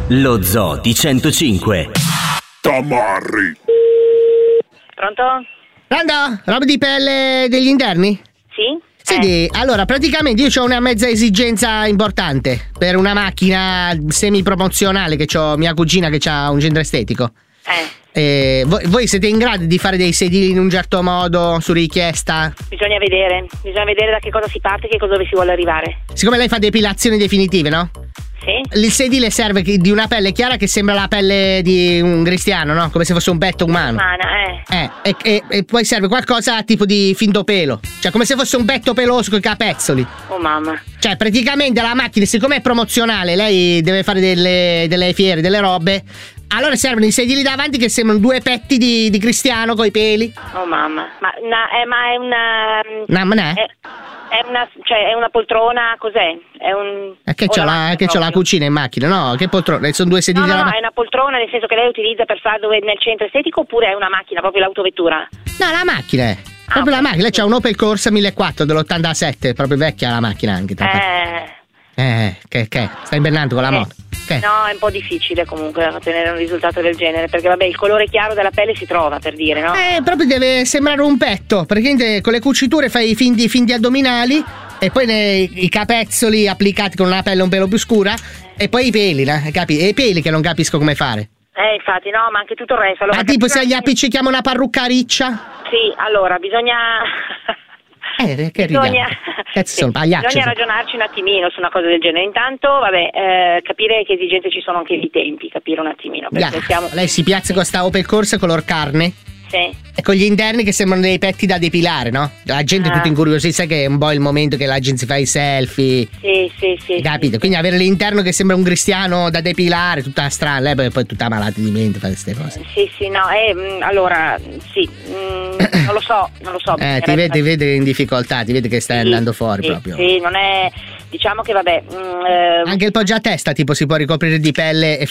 Lo Zoo di 105. Tamarri. Pronto? Pronto? Roba di pelle degli interni? Sì? Senti, allora praticamente io ho una mezza esigenza importante per una macchina semi-promozionale che ho mia cugina che ha un centro estetico. Voi siete in grado di fare dei sedili in un certo modo su richiesta? Bisogna vedere da che cosa si parte e dove si vuole arrivare. Siccome lei fa depilazioni definitive, no? Sì. Il sedile serve di una pelle chiara che sembra la pelle di un cristiano, no? Come se fosse un petto umano. E poi serve qualcosa tipo di finto pelo. Cioè come se fosse un petto peloso con i capezzoli. Oh mamma. Cioè praticamente la macchina, siccome è promozionale, lei deve fare delle fiere, delle robe. Allora servono i sedili davanti che sembrano due petti di cristiano coi peli. Oh mamma. Ma è una... È una poltrona, cos'è? È un... Che c'ho la cucina in macchina, no? Che poltrona? Sono due sedili No, è una poltrona nel senso che lei utilizza per fare nel centro estetico oppure è una macchina, proprio l'autovettura? No, la macchina è. Proprio la macchina, lei c'ha un Opel Corsa 1400 dell'87, proprio vecchia la macchina anche. Che? Sta invernando con la moto? No, è un po' difficile comunque ottenere un risultato del genere, perché vabbè, il colore chiaro della pelle si trova, per dire, no? Proprio deve sembrare un petto, perché con le cuciture fai i finti addominali e poi i capezzoli applicati con una pelle un pelo più scura e poi i peli, capi? E i peli che non capisco come fare. Infatti, no, ma anche tutto il resto. Allora, ma tipo se gli appiccichiamo una parrucca riccia? Sì, allora, bisogna... che ridiamo? Sono pagliaccio. Bisogna ragionarci un attimino su una cosa del genere. Intanto, capire che esigenze ci sono anche i tempi, capire un attimino. Lei si piazza con sta Opel Corsa color carne? Sì. E con gli interni che sembrano dei petti da depilare, no? La gente è tutta incuriosita, sai che è un po' il momento che la gente si fa i selfie. Sì. Capito? Sì. Quindi avere l'interno che sembra un cristiano da depilare, tutta strana, lei poi tutta malata di mente fa queste cose. Sì, no, allora, sì, non lo so. Ti vede in difficoltà, ti vede che stai andando fuori proprio. Sì, non è... Diciamo che vabbè... Anche il poggiatesta tipo si può ricoprire di pelle e